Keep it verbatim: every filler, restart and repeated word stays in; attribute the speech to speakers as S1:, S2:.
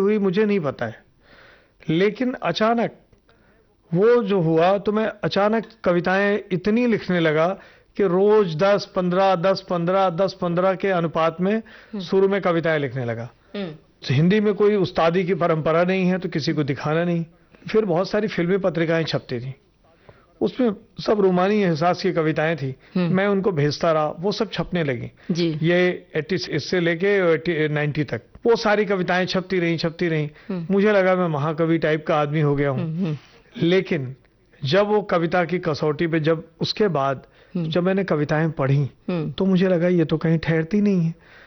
S1: हुई मुझे नहीं पता है, लेकिन अचानक वो जो हुआ तो मैं अचानक कविताएं इतनी लिखने लगा कि रोज दस पंद्रह दस पंद्रह दस पंद्रह के अनुपात में शुरू में कविताएं लिखने लगा। तो हिंदी में कोई उस्तादी की परंपरा नहीं है तो किसी को दिखाना नहीं। फिर बहुत सारी फिल्मी पत्रिकाएं छपती थी, उसमें सब रूमानी एहसास की कविताएं थी, मैं उनको भेजता रहा, वो सब छपने लगी जी। ये अस्सी इससे लेके नब्बे तक वो सारी कविताएं छपती रही छपती रही मुझे लगा मैं महाकवि टाइप का आदमी हो गया हूँ। लेकिन जब वो कविता की कसौटी पे, जब उसके बाद जब मैंने कविताएं पढ़ी तो मुझे लगा ये तो कहीं ठहरती नहीं है।